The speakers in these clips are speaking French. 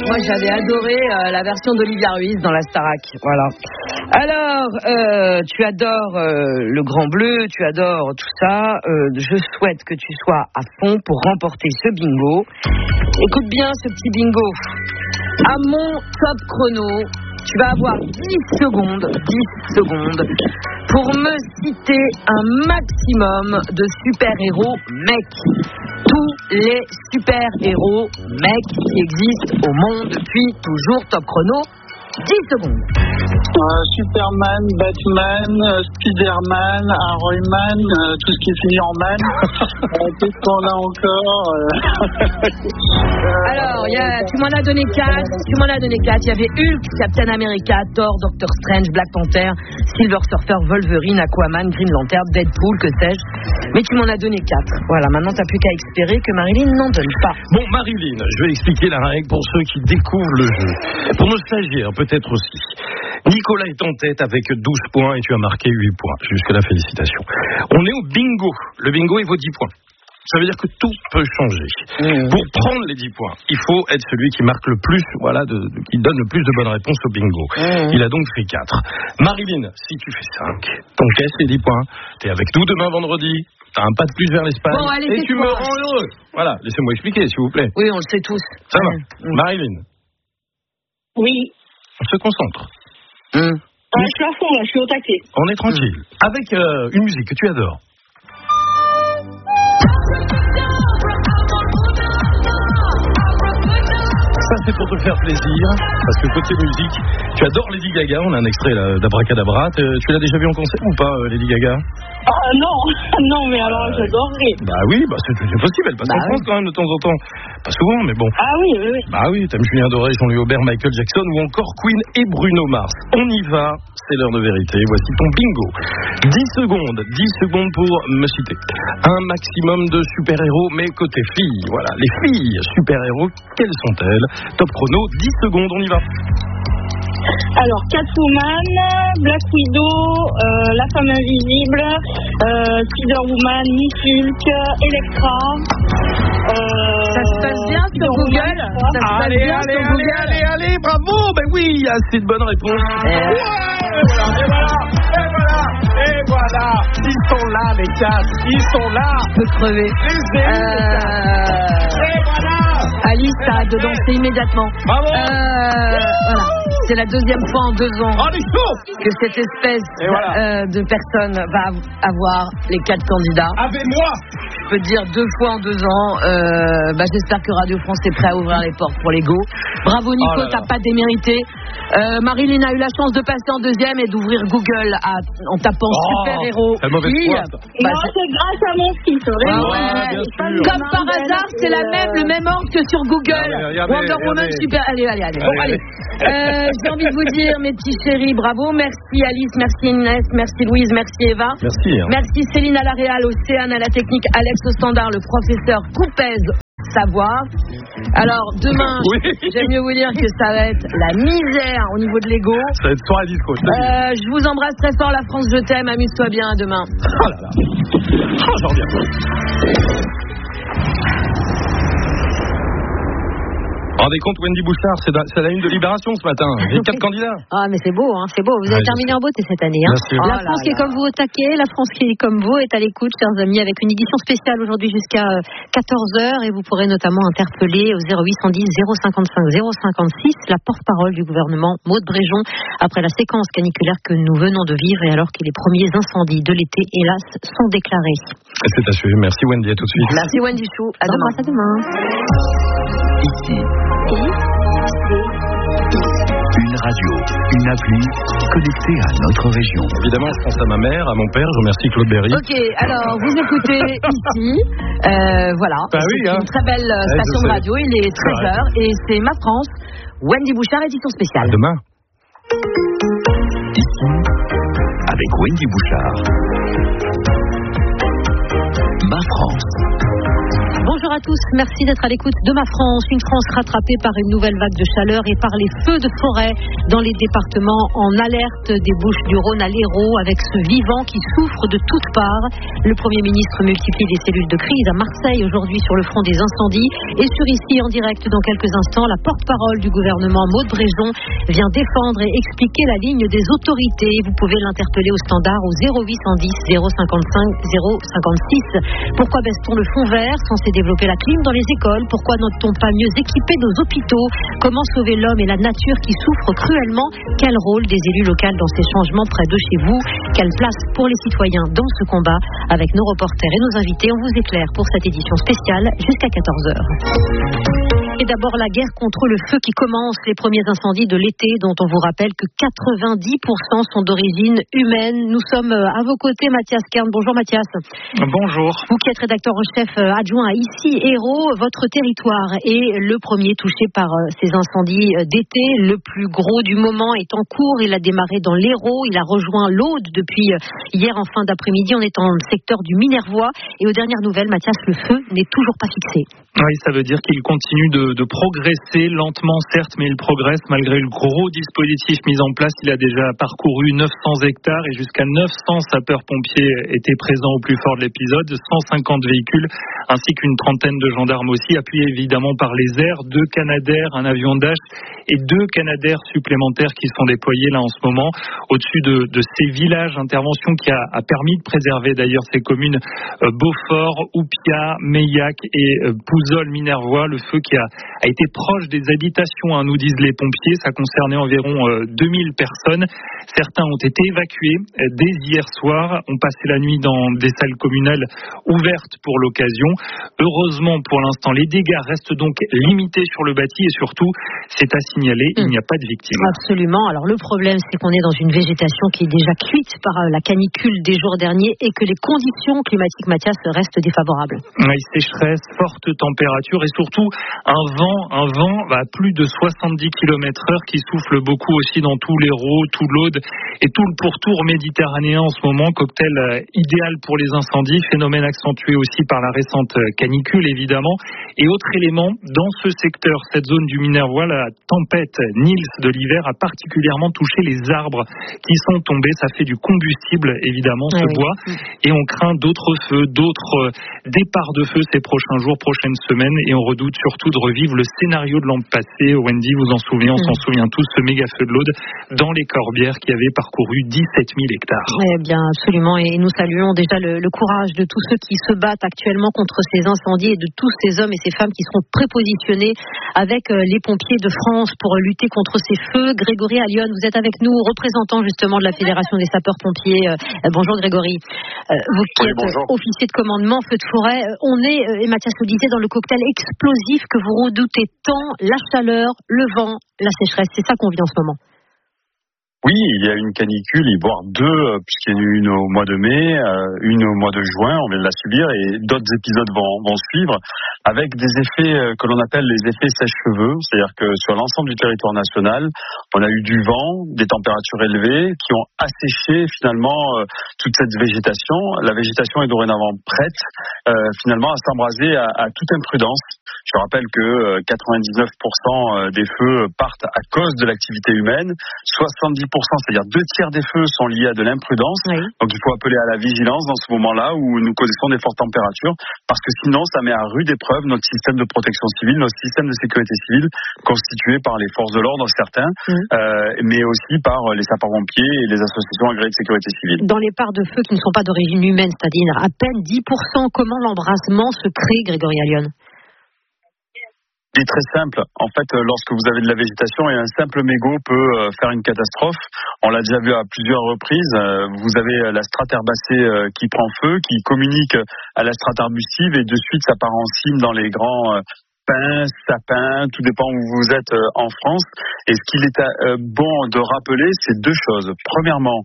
Moi, j'avais adoré la version d'Olivia Ruiz dans la Starac. Voilà. Alors, tu adores le Grand Bleu, tu adores tout ça. Je souhaite que tu sois à fond pour remporter ce bingo. Écoute bien ce petit bingo. À mon top chrono, tu vas avoir 10 secondes pour me citer un maximum de super-héros mecs. Tous les super-héros mecs qui existent au monde depuis toujours. Top chrono, 10 secondes. Superman, Batman, Spiderman, Ironman, tout ce qui finit en man. Qu'est-ce qu'on a encore Alors, tu m'en as donné 4. Il y avait Hulk, Captain America, Thor, Doctor Strange, Black Panther, Silver Surfer, Wolverine, Aquaman, Green Lantern, Deadpool, que sais-je. Mais tu m'en as donné 4. Voilà, maintenant t'as plus qu'à espérer que Marilyn n'en donne pas. Bon, Marilyn, je vais expliquer la règle pour ceux qui découvrent le jeu. Pour nos stagiaires, peut-être aussi. Nicolas est en tête avec 12 points et tu as marqué 8 points. Jusque-là, félicitations. On est au bingo. Le bingo, il vaut 10 points. Ça veut dire que tout peut changer. Pour prendre les 10 points, il faut être celui qui marque le plus, qui donne le plus de bonnes réponses au bingo. Il a donc fait 4. Marilyn, si tu fais 5, t'encaisses les 10 points. T'es avec nous demain vendredi. T'as un pas de plus vers l'Espagne. Bon, allez, et tu me rends heureux. Voilà, laissez-moi expliquer, s'il vous plaît. Oui, on le sait tous. Ça va. Marilyn. Oui. On se concentre. Je suis à fond là, je suis au taquet. On est tranquille. Avec une musique que tu adores. Ça, c'est pour te faire plaisir, parce que côté musique, tu adores Lady Gaga. On a un extrait là, d'Abracadabra. Tu l'as déjà vu en concert ou pas, Lady Gaga? Non, mais alors j'adorerais. Bah oui, c'est possible. Elle passe en France quand même de temps en temps. Pas souvent, mais bon. Ah oui. Bah oui, t'aimes Julien Doré, Jean-Louis Aubert, Michael Jackson ou encore Queen et Bruno Mars. On y va, c'est l'heure de vérité. Voici ton bingo. 10 secondes pour me citer. Un maximum de super-héros, mais côté filles. Voilà, les filles super-héros, quelles sont-elles? Top chrono, 10 secondes, on y va. Alors, Catwoman, Black Widow, La Femme Invisible, Spider-Woman, Miss Hulk, Elektra. Ça se passe bien sur Google. Allez, bravo. Ben oui, assez de bonnes réponses. Et voilà. Ils sont là, les 4. Ils sont là. Je peux crever. Et voilà. Alice a hâte de danser immédiatement. Bravo. Voilà. C'est la deuxième fois en 2 ans que cette espèce de personne va avoir les 4 candidats. Avec moi. Je peux te dire 2 fois en 2 ans. J'espère que Radio France est prêt à ouvrir les portes pour les go. Bravo Nico, t'as pas démérité. Marilyn a eu la chance de passer en 2e et d'ouvrir Google en tapant super-héros. C'est mauvaise foi. C'est grâce à mon fils, vraiment. Comme par hasard, c'est le même ordre que sur Google. Wonder Woman, super. Allez. Bon, allez. J'ai envie de vous dire, mes petits chéris, bravo. Merci Alice, merci Inès, merci Louise, merci Eva. Merci. Merci Céline à la réal, Océane à la technique, Alex au standard, le professeur Coupez savoir. Alors demain, j'aime mieux vous dire que ça va être la misère au niveau de l'ego. Ça va être soirée disco. Je vous embrasse très fort, la France, je t'aime, amuse-toi bien, à demain. Oh là là. J'en reviens. Rendez compte, Wendy Bouchard, c'est la une de Libération ce matin. Les 4 candidats. Ah, mais c'est beau, c'est beau. Vous avez terminé en beauté cette année. La France qui est comme vous au taquet, la France qui est comme vous est à l'écoute, chers amis, avec une édition spéciale aujourd'hui jusqu'à 14h. Et vous pourrez notamment interpeller au 0810 055 056 la porte-parole du gouvernement, Maud Bréjon, après la séquence caniculaire que nous venons de vivre et alors que les premiers incendies de l'été, hélas, sont déclarés. C'est à suivre. Merci Wendy, à tout de suite. Merci Wendy Chou. À demain. À demain. Ici. Une radio, une appli connectée à notre région. Évidemment, je pense à ma mère, à mon père. Je remercie Claude Berry. Ok, alors vous écoutez ici, voilà. Bah oui, c'est une très belle station de radio. Il est 13h et c'est Ma France. Wendy Bouchard, édition spéciale. À demain. Ici, avec Wendy Bouchard. Ma France. Bonjour à tous, merci d'être à l'écoute de Ma France. Une France rattrapée par une nouvelle vague de chaleur et par les feux de forêt dans les départements en alerte, des Bouches-du-Rhône à l'Hérault, avec ce vivant qui souffre de toutes parts. Le Premier ministre multiplie les cellules de crise à Marseille aujourd'hui sur le front des incendies. Et sur Ici en direct dans quelques instants, la porte-parole du gouvernement, Maud Bréjon, vient défendre et expliquer la ligne des autorités. Vous pouvez l'interpeller au standard au 0810 055 056. Pourquoi baisse-t-on le fond vert, censé développer la clim dans les écoles? Pourquoi n'a-t-on pas mieux équipé nos hôpitaux? Comment sauver l'homme et la nature qui souffrent cruellement? Quel rôle des élus locaux dans ces changements près de chez vous? Quelle place pour les citoyens dans ce combat? Avec nos reporters et nos invités, on vous éclaire pour cette édition spéciale jusqu'à 14h. Et d'abord la guerre contre le feu qui commence, les premiers incendies de l'été dont on vous rappelle que 90% sont d'origine humaine. Nous sommes à vos côtés, Mathias Kern. Bonjour Mathias. Bonjour. Vous qui êtes rédacteur en chef adjoint à Ici Hérault, votre territoire est le premier touché par ces incendies d'été. Le plus gros du moment est en cours. Il a démarré dans l'Hérault, il a rejoint l'Aude depuis hier en fin d'après-midi. On est dans le secteur du Minervois et aux dernières nouvelles, Mathias, le feu n'est toujours pas fixé. Oui, ça veut dire qu'il continue de progresser lentement, certes, mais il progresse malgré le gros dispositif mis en place. Il a déjà parcouru 900 hectares et jusqu'à 900 sapeurs-pompiers étaient présents au plus fort de l'épisode, 150 véhicules ainsi qu'une trentaine de gendarmes aussi, appuyés évidemment par les airs, 2 Canadair, un avion Dash et 2 Canadair supplémentaires qui sont déployés là en ce moment au-dessus de ces villages. Intervention qui a permis de préserver d'ailleurs ces communes Beaufort, Oupia, Meillac et Pouzol, Minervois. Le feu qui a été proche des habitations, nous disent les pompiers. Ça concernait environ 2000 personnes. Certains ont été évacués dès hier soir, ont passé la nuit dans des salles communales ouvertes pour l'occasion. Heureusement, pour l'instant, les dégâts restent donc limités sur le bâti et surtout, c'est à signaler, il n'y a pas de victimes. Absolument. Alors le problème, c'est qu'on est dans une végétation qui est déjà cuite par la canicule des jours derniers et que les conditions climatiques, Mathias, restent défavorables. Oui, sécheresse, forte température et surtout un vent à plus de 70 km/h qui souffle beaucoup aussi dans tout l'Hérault, tout l'Aude et tout le pourtour méditerranéen en ce moment. Cocktail idéal pour les incendies, phénomène accentué aussi par la récente canicule évidemment. Et autre élément, dans ce secteur, cette zone du Minervois, la tempête Nils de l'hiver a particulièrement touché les arbres qui sont tombés. Ça fait du combustible évidemment, ce bois. Et on craint d'autres feux, d'autres départs de feu ces prochains jours, prochaines semaines. Et on redoute surtout de revivre le scénario de l'an passé. Wendy, vous en souvenez, on s'en souvient tous, ce méga feu de l'Aude dans les Corbières qui avait parcouru 17 000 hectares. Eh bien, absolument. Et nous saluons déjà le courage de tous ceux qui se battent actuellement contre ces incendies et de tous ces hommes et ces femmes qui seront prépositionnés avec les pompiers de France pour lutter contre ces feux. Grégory Allione, vous êtes avec nous, représentant justement de la Fédération des sapeurs-pompiers. Bonjour Grégory. Vous qui êtes officier de commandement feu de forêt, on est, et Mathias le disait, dans le cocktail explosif que vous redoutez tant, la chaleur, le vent, la sécheresse. C'est ça qu'on vit en ce moment. Oui, il y a une canicule, voire 2, puisqu'il y en a une au mois de mai, une au mois de juin, on vient de la subir, et d'autres épisodes vont suivre, avec des effets que l'on appelle les effets sèche-cheveux, c'est-à-dire que sur l'ensemble du territoire national, on a eu du vent, des températures élevées, qui ont asséché finalement toute cette végétation. La végétation est dorénavant prête, finalement, à s'embraser à toute imprudence. Je rappelle que 99% des feux partent à cause de l'activité humaine, 70%, c'est-à-dire 2/3 des feux sont liés à de l'imprudence. Oui. Donc il faut appeler à la vigilance dans ce moment-là où nous connaissons des fortes températures, parce que sinon ça met à rude épreuve notre système de protection civile, notre système de sécurité civile, constitué par les forces de l'ordre certains, mais aussi par les sapeurs-pompiers et les associations agréées de sécurité civile. Dans les parts de feu qui ne sont pas d'origine humaine, c'est-à-dire à peine 10%, comment l'embrasement se crée, Grégory Allione? C'est très simple. En fait, lorsque vous avez de la végétation, et un simple mégot peut faire une catastrophe. On l'a déjà vu à plusieurs reprises. Vous avez la strate herbacée qui prend feu, qui communique à la strate arbustive, et de suite, ça part en cime dans les grands pins, sapins, tout dépend où vous êtes en France. Et ce qu'il est bon de rappeler, c'est 2 choses. Premièrement,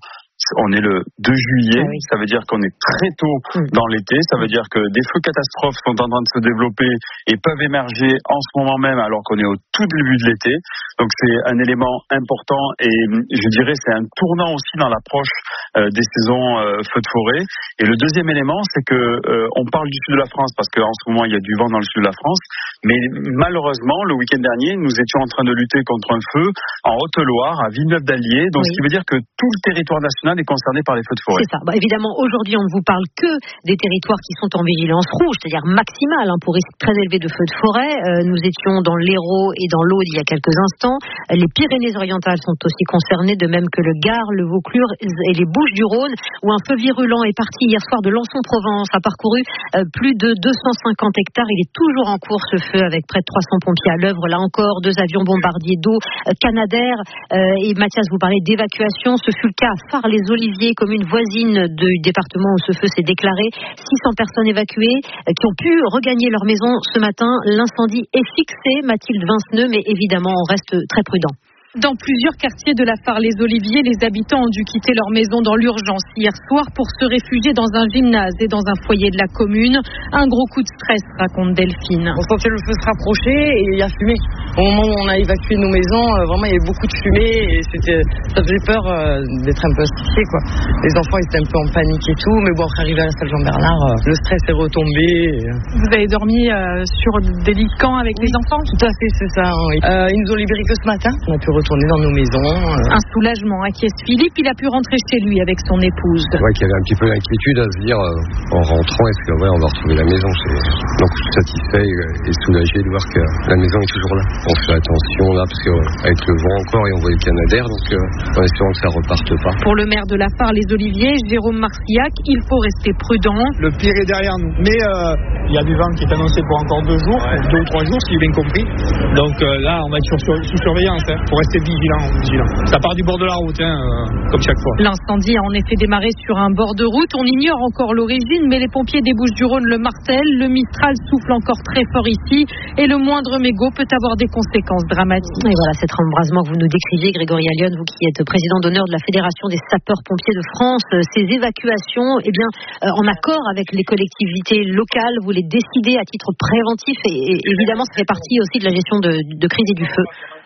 On est le 2 juillet, ça veut dire qu'on est très tôt dans l'été, ça veut dire que des feux catastrophes sont en train de se développer et peuvent émerger en ce moment même alors qu'on est au tout début de l'été. Donc c'est un élément important et je dirais c'est un tournant aussi dans l'approche des saisons feux de forêt. Et le deuxième élément, c'est que on parle du sud de la France parce qu'en ce moment il y a du vent dans le sud de la France, mais malheureusement le week-end dernier nous étions en train de lutter contre un feu en Haute-Loire, à Villeneuve-d'Allier, donc ce qui veut dire que tout le territoire national est concerné par les feux de forêt. C'est ça. Évidemment, aujourd'hui, on ne vous parle que des territoires qui sont en vigilance rouge, c'est-à-dire maximale, pour risque très élevé de feux de forêt. Nous étions dans l'Hérault et dans l'Aude il y a quelques instants. Les Pyrénées-Orientales sont aussi concernées, de même que le Gard, le Vaucluse et les Bouches-du-Rhône, où un feu virulent est parti hier soir de Lançon-Provence, a parcouru plus de 250 hectares. Il est toujours en cours, ce feu, avec près de 300 pompiers à l'œuvre. Là encore, 2 avions bombardiers d'eau, Canadair. Et Mathias, vous parlez d'évacuation. Ce fut le cas à Phare-les-Oliviers, commune voisine du département où ce feu s'est déclaré. 600 personnes évacuées qui ont pu regagner leur maison ce matin. L'incendie est fixé, Mathilde Vinceneux, mais évidemment, on reste très prudent. Dans plusieurs quartiers de la Phare-les-Oliviers, les habitants ont dû quitter leur maison dans l'urgence hier soir pour se réfugier dans un gymnase et dans un foyer de la commune. Un gros coup de stress, raconte Delphine. On sentait le feu se rapprocher et il y a fumé. Au moment où on a évacué nos maisons, vraiment il y avait beaucoup de fumée et ça faisait peur d'être un peu asphyxié, quoi. Les enfants ils étaient un peu en panique et tout, mais bon, après arrivé à la salle Jean-Bernard, le stress est retombé. Vous avez dormi sur des lits de camp avec les enfants? Tout à fait, c'est ça. Oui. Ils nous ont libérés que ce matin. On a pu retourner dans nos maisons. Un soulagement, inquiète Philippe. Il a pu rentrer chez lui avec son épouse. C'est vrai qu'il y avait un petit peu d'inquiétude à se dire en rentrant, est-ce que on va retrouver la maison. Donc je suis satisfait et soulagé de voir que la maison est toujours là. On fait attention là parce qu'avec le vent encore et on voit le Canadair, donc en espérant que ça reparte pas. Pour le maire de la Phare-les-Oliviers, Jérôme Marcillac, il faut rester prudent. Le pire est derrière nous. Mais il y a du vent qui est annoncé pour encore 2 jours, 2 ou 3 jours si j'ai bien compris. Donc là on va être sous surveillance pour rester vigilant. Ça part du bord de la route, comme chaque fois. L'incendie a en effet démarré sur un bord de route. On ignore encore l'origine, mais les pompiers des Bouches-du-Rhône le martèlent. Le Mistral souffle encore très fort ici et le moindre mégot peut avoir des conséquences dramatiques. Et voilà cet embrasement que vous nous décriviez, Grégory Allione, vous qui êtes président d'honneur de la Fédération des sapeurs-pompiers de France. Ces évacuations, en accord avec les collectivités locales, vous les décidez à titre préventif et évidemment ça fait partie aussi de la gestion de crise et du feu.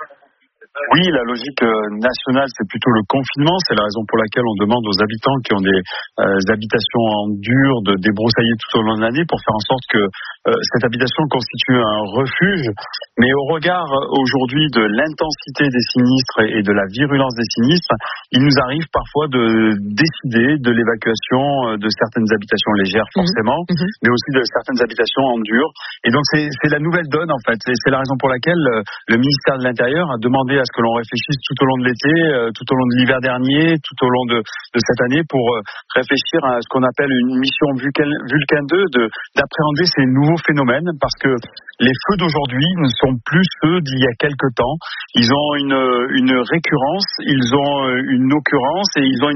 Oui, la logique nationale, c'est plutôt le confinement. C'est la raison pour laquelle on demande aux habitants qui ont des habitations en dur de débroussailler tout au long de l'année pour faire en sorte que cette habitation constitue un refuge. Mais au regard aujourd'hui de l'intensité des sinistres et de la virulence des sinistres, il nous arrive parfois de décider de l'évacuation de certaines habitations légères forcément, mais aussi de certaines habitations en dur. Et donc c'est la nouvelle donne en fait. Et c'est la raison pour laquelle le ministère de l'Intérieur a demandé à ce que l'on réfléchisse tout au long de l'été, tout au long de l'hiver dernier, tout au long de cette année pour réfléchir à ce qu'on appelle une mission Vulcain 2, d'appréhender ces nouveaux phénomènes parce que les feux d'aujourd'hui ne sont plus ceux d'il y a quelque temps. Ils ont une récurrence, ils ont une occurrence et ils ont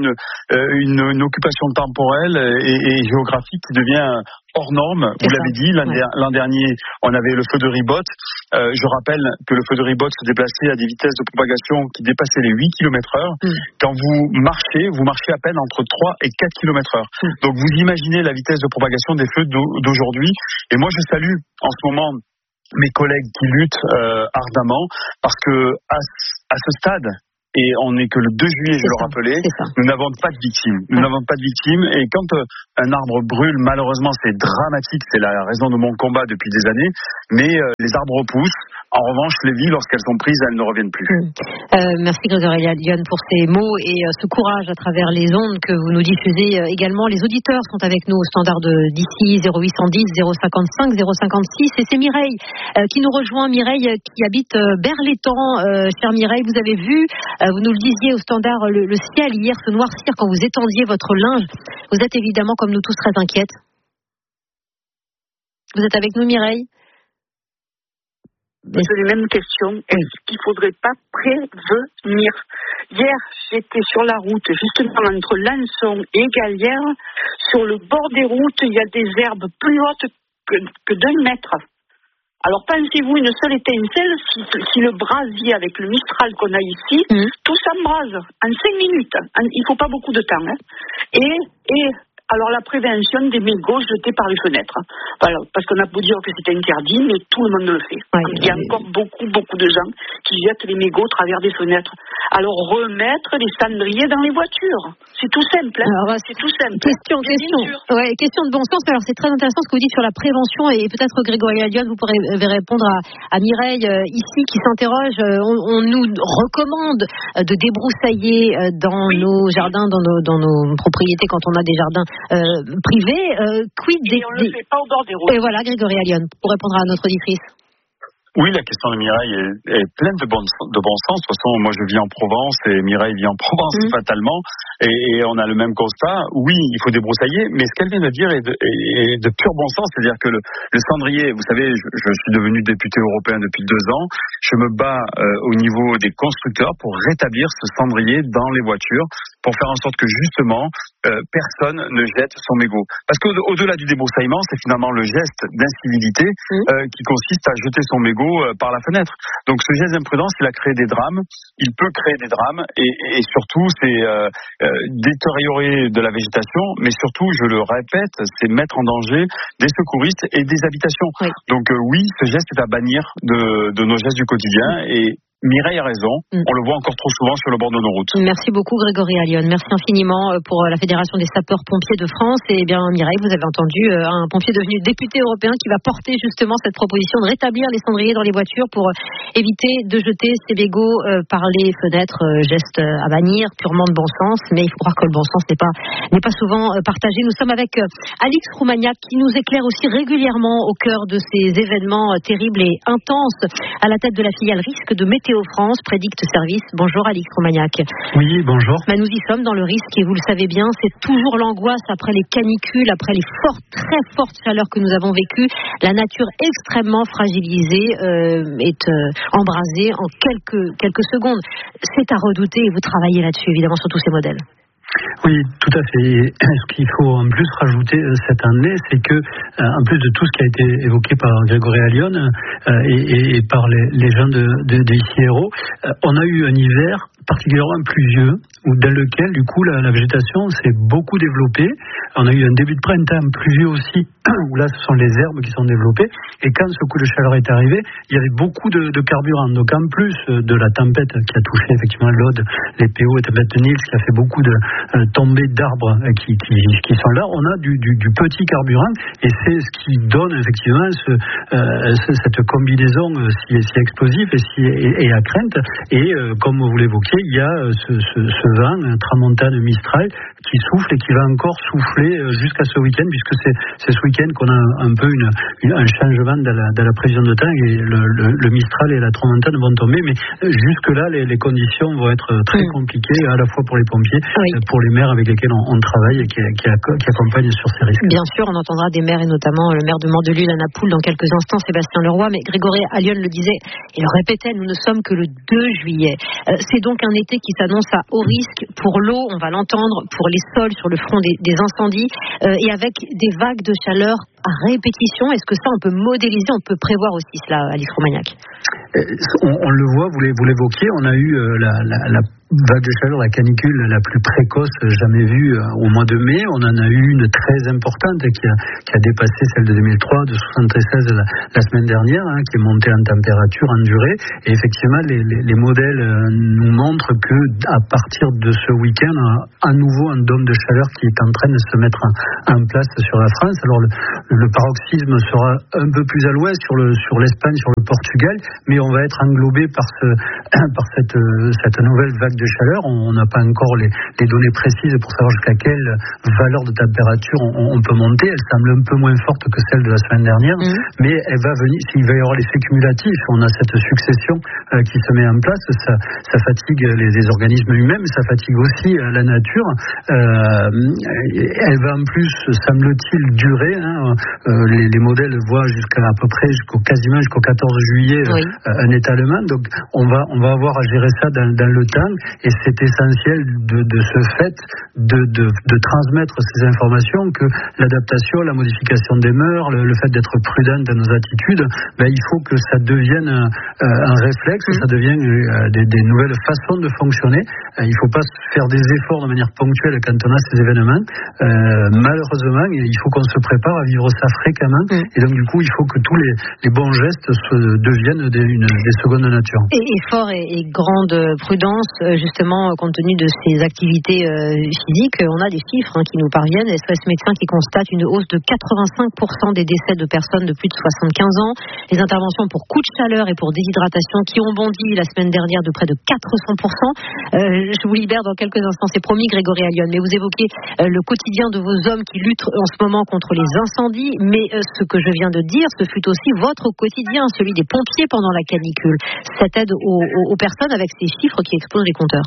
une occupation temporelle et géographique qui devient hors norme. Vous l'avez dit, l'an dernier, on avait le feu de Ribot. Je rappelle que le feu de Ribot se déplaçait à des vitesses de propagation qui dépassaient les 8 km/h. Quand vous marchez à peine entre 3 et 4 km/h. Donc vous imaginez la vitesse de propagation des feux d'aujourd'hui. Et moi, je salue en ce moment mes collègues qui luttent ardemment parce que à ce stade, et on n'est que le 2 juillet, je le rappelais, nous n'avons pas de victimes. Nous n'avons pas de victimes. Et quand un arbre brûle, malheureusement, c'est dramatique. C'est la raison de mon combat depuis des années. Mais les arbres repoussent. En revanche, les vies, lorsqu'elles sont prises, elles ne reviennent plus. Merci Grégory Allione pour ces mots et ce courage à travers les ondes que vous nous diffusez également. Les auditeurs sont avec nous au standard d'ici 0810 055 056 et c'est Mireille qui nous rejoint. Mireille qui habite Berlétan. Chère Mireille, vous avez vu, vous nous le disiez au standard, le ciel hier se noircir quand vous étendiez votre linge. Vous êtes évidemment comme nous tous très inquiètes. Vous êtes avec nous Mireille? C'est les mêmes questions. Est-ce qu'il ne faudrait pas prévenir? Hier, j'étais sur la route, justement entre Lançon et Galière. Sur le bord des routes, il y a des herbes plus hautes que 2 mètres. Alors pensez-vous une seule étincelle, si le brasier avec le Mistral qu'on a ici, tout s'embrase en 5 minutes. Il faut pas beaucoup de temps. Hein. Et alors la prévention des mégots jetés par les fenêtres. Voilà, parce qu'on a beau dire que c'est interdit, mais tout le monde le fait. Ouais, il y a encore beaucoup de gens qui jettent les mégots au travers des fenêtres. Alors remettre les cendriers dans les voitures. C'est tout simple. Hein. Alors, c'est tout simple. Question de bon sens. Alors c'est très intéressant ce que vous dites sur la prévention et peut-être Grégory Allione, vous pourrez répondre à Mireille ici qui s'interroge. On nous recommande de débroussailler dans nos jardins, dans nos propriétés quand on a des jardins privés. Quid et on ne le fait pas au bord des routes. Et voilà Grégory Allione pour répondre à notre auditrice. Oui, la question de Mireille est pleine de bon sens. De toute façon, moi je vis en Provence et Mireille vit en Provence fatalement, et on a le même constat. Oui, il faut débroussailler, mais ce qu'elle vient de dire est de pur bon sens, c'est-à-dire que le cendrier, vous savez, je suis devenu député européen depuis 2 ans, je me bats au niveau des constructeurs pour rétablir ce cendrier dans les voitures, pour faire en sorte que justement personne ne jette son mégot. Parce qu'au-delà du débroussaillement, c'est finalement le geste d'incivilité qui consiste à jeter son mégot par la fenêtre. Donc ce geste d'imprudence, il a créé des drames, il peut créer des drames et surtout c'est détériorer de la végétation, mais surtout, je le répète, c'est mettre en danger des secouristes et des habitations. Oui. Donc oui, ce geste est à bannir de nos gestes du quotidien et Mireille a raison, on le voit encore trop souvent sur le bord de nos routes. Merci beaucoup Grégory Allione, merci infiniment pour la Fédération des sapeurs-pompiers de France. Et bien Mireille, vous avez entendu un pompier devenu député européen qui va porter justement cette proposition de rétablir les cendriers dans les voitures pour éviter de jeter ces mégots par les fenêtres, geste à bannir, purement de bon sens, mais il faut croire que le bon sens n'est pas souvent partagé. Nous sommes avec Alix Roumaniac qui nous éclaire aussi régulièrement au cœur de ces événements terribles et intenses à la tête de la filiale risque de Météo France, Prédicte Service. Bonjour Alix Roumaniac. Oui, bonjour. Nous y sommes dans le risque et vous le savez bien, c'est toujours l'angoisse après les canicules, après les très fortes chaleurs que nous avons vécues. La nature extrêmement fragilisée est embrasée en quelques secondes. C'est à redouter et vous travaillez là-dessus évidemment sur tous ces modèles. Oui, tout à fait. Et ce qu'il faut en plus rajouter cette année, c'est que, en plus de tout ce qui a été évoqué par Grégory Allione et par les gens de ICRO, on a eu un hiver particulièrement pluvieux, dans lequel, du coup, la végétation s'est beaucoup développée. On a eu un début de printemps pluvieux aussi, où là, ce sont les herbes qui sont développées. Et quand ce coup de chaleur est arrivé, il y avait beaucoup de carburant. Donc, en plus de la tempête qui a touché effectivement l'Aude, les PO et tempête de Nils, qui a fait beaucoup de tombées d'arbres qui sont là, on a du petit carburant. Et c'est ce qui donne effectivement cette combinaison si explosive et à crainte. Et comme vous l'évoquiez, il y a ce vent, tramontane Mistral, qui souffle et qui va encore souffler jusqu'à ce week-end, puisque c'est ce week-end qu'on a un peu un changement dans la prévision de temps et le Mistral et la tramontane vont tomber, mais jusque-là, les conditions vont être très compliquées, à la fois pour les pompiers, pour les maires avec lesquels on travaille et qui accompagnent sur ces risques. Bien sûr, on entendra des maires et notamment le maire de Mandelieu, la Napoule, dans quelques instants, Sébastien Leroy, mais Grégory Allione le disait et le répétait, nous ne sommes que le 2 juillet. C'est donc un été qui s'annonce à haut risque pour l'eau, on va l'entendre, pour les sols sur le front des incendies et avec des vagues de chaleur à répétition. Est-ce que ça on peut modéliser, on peut prévoir aussi cela, Alix Roumaniac? On le voit, vous l'évoquiez, on a eu la vague de chaleur, la canicule la plus précoce jamais vue au mois de mai. On en a eu une très importante qui a dépassé celle de 2003, de 73 la semaine dernière, qui est montée en température, en durée. Et effectivement, les modèles nous montrent que à partir de ce week-end, à nouveau un dôme de chaleur qui est en train de se mettre en place sur la France. Alors le paroxysme sera un peu plus à l'ouest sur l'Espagne, sur le Portugal, mais on va être englobé par cette nouvelle vague de chaleur. On n'a pas encore les données précises pour savoir jusqu'à quelle valeur de température on peut monter. Elle semble un peu moins forte que celle de la semaine dernière, mais elle va venir. S'il va y avoir l'effet cumulatif, on a cette succession qui se met en place. Ça fatigue les organismes humains, mais ça fatigue aussi la nature. Elle va en plus, semble-t-il, durer. les modèles voient jusqu'au 14 juillet un étalement. Donc on va avoir à gérer ça dans le temps, et c'est essentiel de ce fait de transmettre ces informations, que l'adaptation, la modification des mœurs, le fait d'être prudent dans nos attitudes, il faut que ça devienne un réflexe, ça devienne des nouvelles façons de fonctionner. Il ne faut pas faire des efforts de manière ponctuelle quand on a ces événements. Malheureusement, il faut qu'on se prépare à vivre ça fréquemment, et donc du coup il faut que tous les bons gestes deviennent des secondes natures. Et fort et grande prudence, justement, compte tenu de ces activités physiques. On a des chiffres qui nous parviennent. SOS Médecins qui constate une hausse de 85% des décès de personnes de plus de 75 ans. Les interventions pour coups de chaleur et pour déshydratation qui ont bondi la semaine dernière de près de 400%. Je vous libère dans quelques instants, c'est promis, Grégory Allione. Mais vous évoquez le quotidien de vos hommes qui luttent en ce moment contre les incendies. Mais ce que je viens de dire, ce fut aussi votre quotidien, celui des pompiers pendant la canicule. Cette aide aux personnes avec ces chiffres qui explosent les compteurs.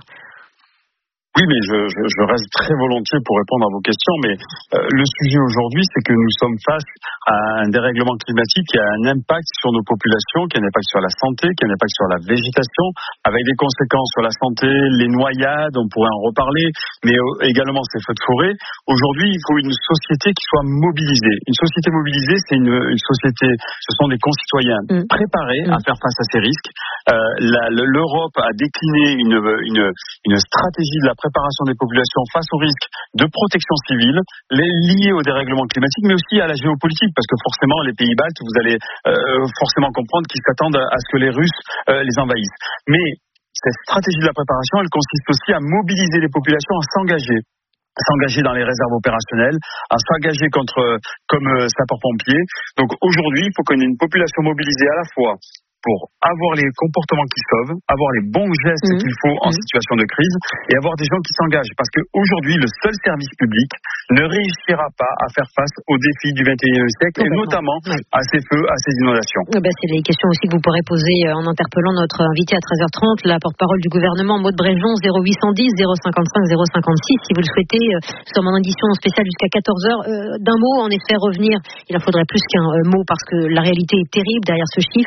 Oui, mais je reste très volontiers pour répondre à vos questions, mais le sujet aujourd'hui, c'est que nous sommes face à un dérèglement climatique qui a un impact sur nos populations, qui a un impact sur la santé, qui a un impact sur la végétation, avec des conséquences sur la santé, les noyades, on pourrait en reparler, mais également ces feux de forêt. Aujourd'hui, il faut une société qui soit mobilisée. Une société mobilisée, c'est une société, ce sont des concitoyens préparés à faire face à ces risques. L'Europe a décliné une stratégie de la préparation des populations face aux risques de protection civile, liés au dérèglement climatique, mais aussi à la géopolitique, parce que forcément, les pays baltes, vous allez forcément comprendre qu'ils s'attendent à ce que les Russes les envahissent. Mais cette stratégie de la préparation, elle consiste aussi à mobiliser les populations à s'engager dans les réserves opérationnelles, à s'engager comme sapeurs-pompiers. Donc aujourd'hui, il faut qu'on ait une population mobilisée à la fois pour avoir les comportements qui sauvent, avoir les bons gestes qu'il faut en situation de crise, et avoir des gens qui s'engagent. Parce qu'aujourd'hui, le seul service public ne réussira pas à faire face aux défis du XXIe siècle, et notamment à ces feux, à ces inondations. C'est les questions aussi que vous pourrez poser en interpellant notre invité à 13h30, la porte-parole du gouvernement, Maud Bréjon, 0810 055 056, si vous le souhaitez, sur mon édition spéciale jusqu'à 14h. D'un mot, en effet, revenir, il en faudrait plus qu'un mot, parce que la réalité est terrible derrière ce chiffre.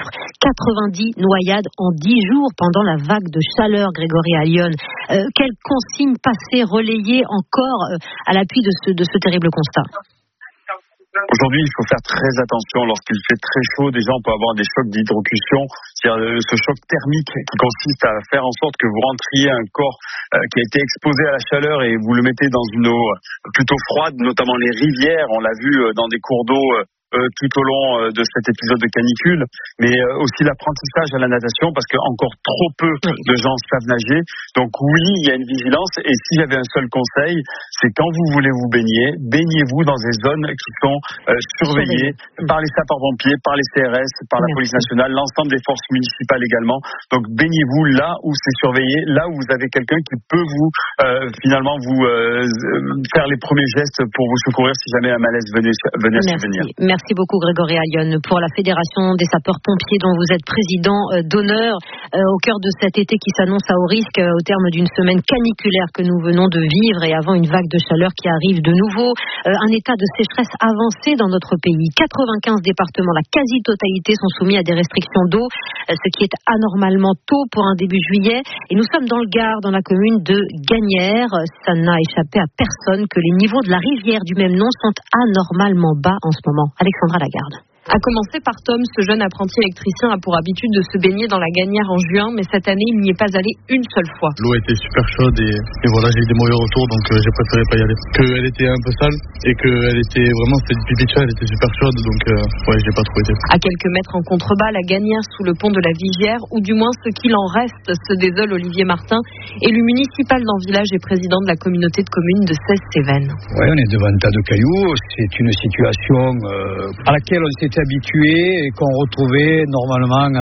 90 noyades en 10 jours pendant la vague de chaleur, Grégory Allione. Quelles consignes passées, relayées encore à l'appui de ce terrible constat? Aujourd'hui, il faut faire très attention lorsqu'il fait très chaud. Déjà, on peut avoir des chocs d'hydrocution, c'est-à-dire ce choc thermique qui consiste à faire en sorte que vous rentriez un corps qui a été exposé à la chaleur et vous le mettez dans une eau plutôt froide, notamment les rivières. On l'a vu dans des cours d'eau tout au long de cet épisode de canicule, mais aussi l'apprentissage à la natation, parce que encore trop peu de gens savent nager. Donc oui, il y a une vigilance, et si j'avais un seul conseil, c'est quand vous voulez vous baigner, baignez-vous dans des zones qui sont surveillées par les sapeurs-pompiers, par les CRS, par la police nationale, l'ensemble des forces municipales également. Donc baignez-vous là où c'est surveillé, là où vous avez quelqu'un qui peut vous finalement vous faire les premiers gestes pour vous secourir si jamais un malaise venait à survenir. Merci beaucoup Grégory Allione pour la Fédération des sapeurs-pompiers dont vous êtes président d'honneur au cœur de cet été qui s'annonce à haut risque au terme d'une semaine caniculaire que nous venons de vivre et avant une vague de chaleur qui arrive de nouveau. Un état de sécheresse avancé dans notre pays. 95 départements, la quasi-totalité sont soumis à des restrictions d'eau, ce qui est anormalement tôt pour un début juillet. Et nous sommes dans le Gard, dans la commune de Gagnères. Ça n'a échappé à personne que les niveaux de la rivière du même nom sont anormalement bas en ce moment. Alexandra Lagarde. A commencer par Tom, ce jeune apprenti électricien a pour habitude de se baigner dans la Gagnère en juin, mais cette année, il n'y est pas allé une seule fois. L'eau était super chaude et voilà, j'ai eu des mauvais retours, donc j'ai préféré pas y aller. Qu'elle était un peu sale et qu'elle était vraiment, c'était du pipi de chat, elle était super chaude, donc j'ai pas trop été. À quelques mètres en contrebas, la Gagnère sous le pont de la Vigière, ou du moins ce qu'il en reste, se désole Olivier Martin, élu municipal dans le village et président de la communauté de communes de Cèze-Cévennes. Oui, on est devant un tas de cailloux, c'est une situation à laquelle on s'était habitué et qu'on retrouvait normalement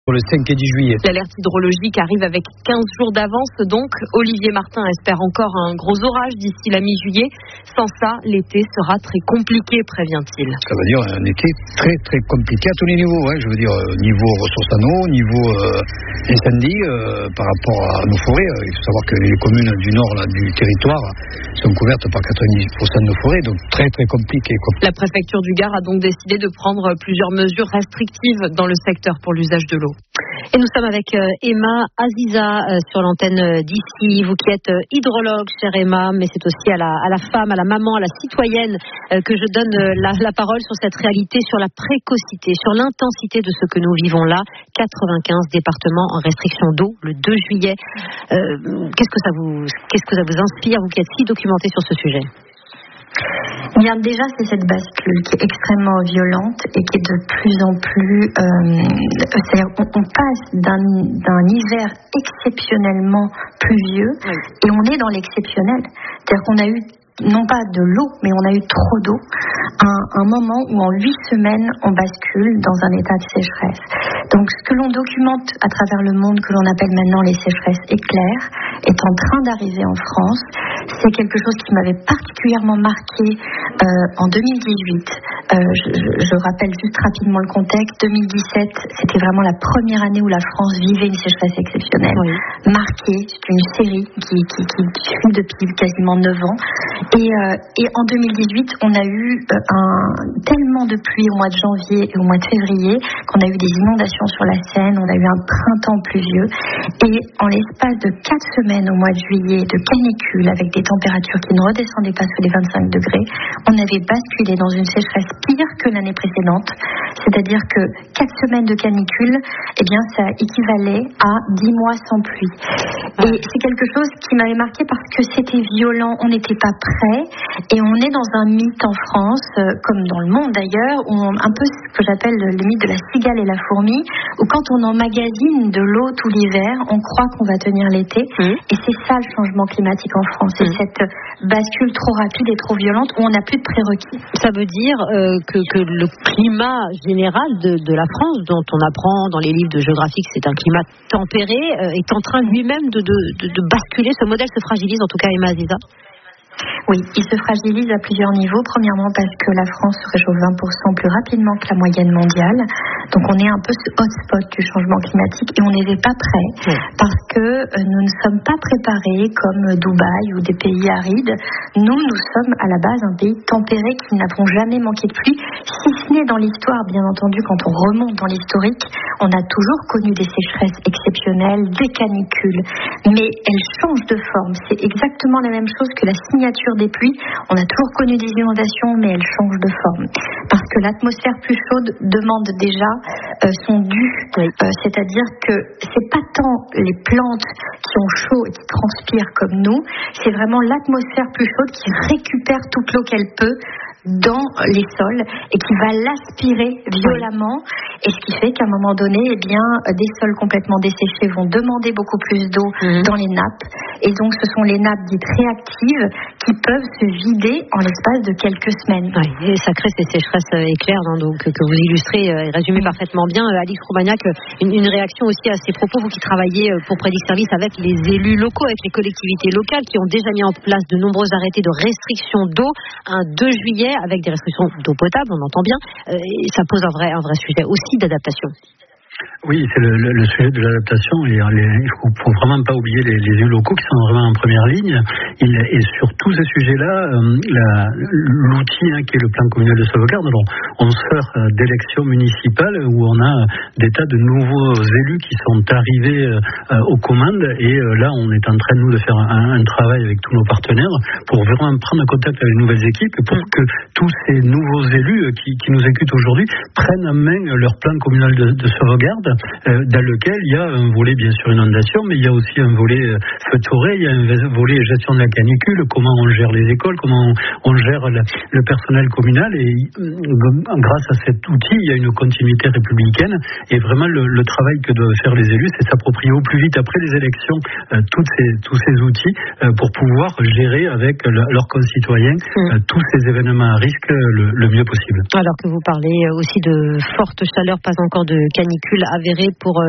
Pour le 5 et 10 juillet. L'alerte hydrologique arrive avec 15 jours d'avance, donc Olivier Martin espère encore un gros orage d'ici la mi-juillet. Sans ça, l'été sera très compliqué, prévient-il. Ça veut dire un été très très compliqué à tous les niveaux. Je veux dire, niveau ressources en eau, niveau incendie, par rapport à nos forêts. Il faut savoir que les communes du nord du territoire sont couvertes par 90% de nos forêts, donc très très compliqué. La préfecture du Gard a donc décidé de prendre plusieurs mesures restrictives dans le secteur pour l'usage de l'eau. Et nous sommes avec Emma Aziza sur l'antenne d'ici. Vous qui êtes hydrologue, chère Emma, mais c'est aussi à la femme, à la maman, à la citoyenne que je donne la parole sur cette réalité, sur la précocité, sur l'intensité de ce que nous vivons là. 95 départements en restriction d'eau le 2 juillet. Qu'est-ce que ça vous inspire, vous qui êtes si documenté sur ce sujet? Bien, déjà, c'est cette bascule qui est extrêmement violente et qui est de plus en plus... c'est-à-dire on passe d'un hiver exceptionnellement pluvieux et on est dans l'exceptionnel. C'est-à-dire qu'on a eu non pas de l'eau, mais on a eu trop d'eau. Un moment où en 8 semaines, on bascule dans un état de sécheresse. Donc ce que l'on documente à travers le monde, que l'on appelle maintenant les sécheresses éclairs, est en train d'arriver en France. C'est quelque chose qui m'avait particulièrement marqué en 2018. Je rappelle juste rapidement le contexte. 2017, c'était vraiment la première année où la France vivait une sécheresse exceptionnelle. Marquée, c'est une série qui suit depuis quasiment 9 ans. Et en 2018, on a eu tellement de pluie au mois de janvier et au mois de février qu'on a eu des inondations sur la Seine, on a eu un printemps pluvieux. Et en l'espace de 4 semaines au mois de juillet, de canicule, avec des températures qui ne redescendaient pas sous les 25 degrés, on avait basculé dans une sécheresse pire que l'année précédente. C'est-à-dire que 4 semaines de canicule, eh bien, ça équivalait à 10 mois sans pluie. Et c'est quelque chose qui m'avait marqué parce que c'était violent, on n'était pas prêt, et on est dans un mythe en France, comme dans le monde d'ailleurs, un peu ce que j'appelle le mythe de la cigale et la fourmi, où quand on emmagasine de l'eau tout l'hiver, on croit qu'on va tenir l'été, et c'est ça le changement climatique en France, c'est cette bascule trop rapide et trop violente où on n'a plus de prérequis. Ça veut dire que le climat général de la France, dont on apprend dans les livres de géographie que c'est un climat tempéré, est en train lui-même de basculer. Ce modèle se fragilise, en tout cas, Emma Aziza. Oui, il se fragilise à plusieurs niveaux. Premièrement, parce que la France se réchauffe 20% plus rapidement que la moyenne mondiale. Donc on est un peu ce hotspot du changement climatique et on n'était pas prêt parce que nous ne sommes pas préparés comme Dubaï ou des pays arides. Nous sommes à la base un pays tempéré qui n'avons jamais manqué de pluie, si ce n'est dans l'histoire, bien entendu, quand on remonte dans l'historique, on a toujours connu des sécheresses exceptionnelles, des canicules, mais elles changent de forme. C'est exactement la même chose que la signature des pluies. On a toujours connu des inondations, mais elles changent de forme. Parce que l'atmosphère plus chaude demande déjà son dû. C'est-à-dire que c'est pas tant les plantes qui ont chaud et qui transpirent comme nous, c'est vraiment l'atmosphère plus chaude qui récupère toute l'eau qu'elle peut dans les sols et qui va l'aspirer violemment, et ce qui fait qu'à un moment donné, eh bien, des sols complètement desséchés vont demander beaucoup plus d'eau dans les nappes, et donc ce sont les nappes dites réactives qui peuvent se vider en l'espace de quelques semaines. Et ça crée ces sécheresses éclairs, donc que vous illustrez et résumez parfaitement bien. Alix Roumaniac, une réaction aussi à ces propos, vous qui travaillez pour Prédic Service avec les élus locaux, avec les collectivités locales qui ont déjà mis en place de nombreux arrêtés de restriction d'eau, un 2 juillet avec des restrictions d'eau potable, on entend bien, et ça pose un vrai sujet aussi d'adaptation. Oui, c'est le sujet de l'adaptation, et il faut vraiment pas oublier les élus locaux qui sont vraiment en première ligne. Et sur tous ces sujets-là, l'outil qui est le plan communal de sauvegarde, alors on sort d'élections municipales où on a des tas de nouveaux élus qui sont arrivés aux commandes, et là on est en train nous de faire un travail avec tous nos partenaires pour vraiment prendre contact avec les nouvelles équipes pour que tous ces nouveaux élus qui nous écoutent aujourd'hui prennent en main leur plan communal de sauvegarde, dans lequel il y a un volet bien sûr inondation, mais il y a aussi un volet feu de forêt, il y a un volet gestion de la canicule, comment on gère les écoles, comment on gère le personnel communal, et grâce à cet outil il y a une continuité républicaine, et vraiment le travail que doivent faire les élus, c'est s'approprier au plus vite après les élections tous ces outils pour pouvoir gérer avec leurs concitoyens tous ces événements à risque le mieux possible. Alors que vous parlez aussi de forte chaleur, pas encore de canicule avérée pour